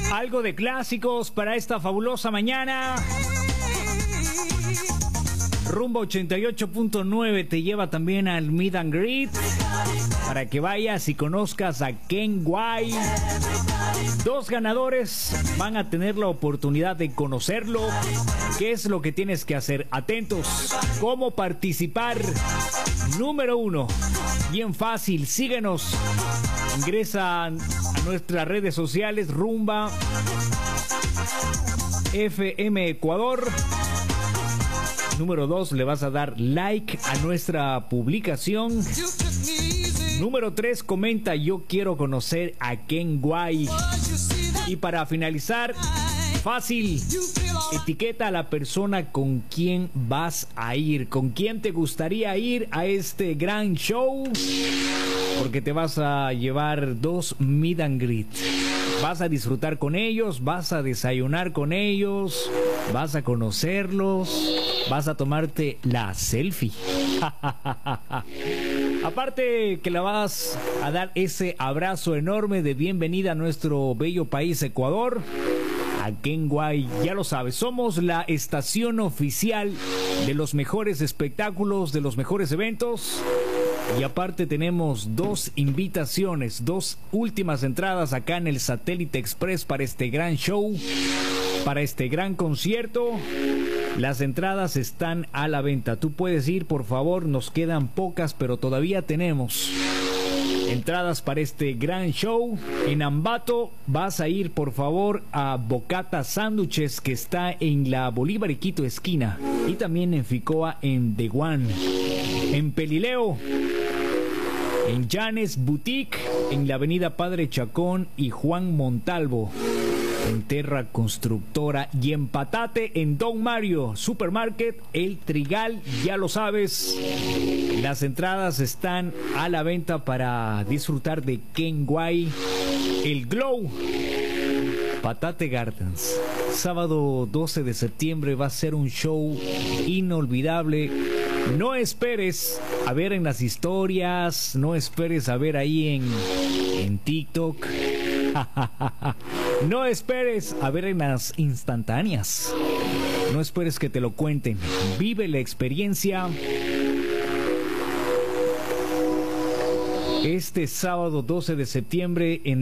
Algo de clásicos para esta fabulosa mañana. Rumba 88.9 te lleva también al Meet and Greet para que vayas y conozcas a Ken White. 2 ganadores van a tener la oportunidad de conocerlo. ¿Qué es lo que tienes que hacer? Atentos. ¿Cómo participar? Número 1. Bien fácil, síguenos. Ingresa a nuestras redes sociales Rumba FM Ecuador. Número 2, le vas a dar like a nuestra publicación. Número 3, comenta: yo quiero conocer a Ken White. Y para finalizar, fácil, etiqueta a la persona con quien vas a ir, con quien te gustaría ir a este gran show, porque te vas a llevar 2 meet and greet. Vas a disfrutar con ellos, vas a desayunar con ellos, vas a conocerlos, vas a tomarte la selfie. Aparte que le vas a dar ese abrazo enorme de bienvenida a nuestro bello país Ecuador. A Ken White, ya lo sabes, somos la estación oficial de los mejores espectáculos, de los mejores eventos. Y aparte tenemos 2 invitaciones, 2 últimas entradas acá en el Satélite Express para este gran show, para este gran concierto. Las entradas están a la venta. Tú puedes ir, por favor, nos quedan pocas, pero todavía tenemos entradas para este gran show. En Ambato vas a ir, por favor, a Bocata Sándwiches, que está en la Bolívar y Quito esquina, y también en Ficoa, en The One. En Pelileo, en Llanes Boutique, en la avenida Padre Chacón y Juan Montalvo, en Terra Constructora, y en Patate, en Don Mario Supermarket, El Trigal. Ya lo sabes, las entradas están a la venta para disfrutar de Ken White. El Glow, Patate Gardens, sábado 12 de septiembre va a ser un show inolvidable. No esperes a ver en las historias, no esperes a ver ahí en TikTok. No esperes a ver en las instantáneas. No esperes que te lo cuenten. Vive la experiencia. Este sábado 12 de septiembre en